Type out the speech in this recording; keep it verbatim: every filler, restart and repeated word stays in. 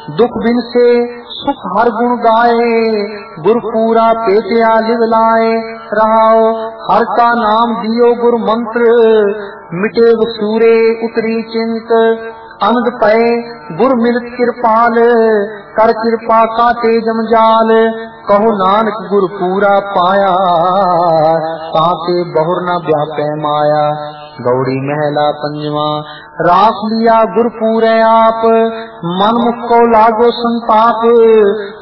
दुख बिन से सुख हर गुण गाए, गुर पूरा पेटिया लिव लाए। रहाओ हर का नाम दियो गुर मंत्र, मिटे वसूरे उतरी चिंत। अनंद पए गुर मिलत कृपाल, कर कृपा काटे जमजाल। कहो नानक गुर पूरा पाया, ताके बहुर न व्यापै माया। गौड़ी महला पंजवा। रास लिया गुर पूरे आप, मन मुख को लागो संताप।